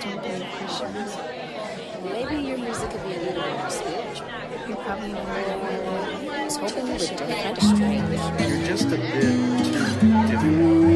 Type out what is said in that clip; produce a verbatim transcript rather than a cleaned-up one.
don't believe Christians. Maybe your music could be a little more spiritual. You're probably not right. I was hoping you would do that. You're just a bit too different.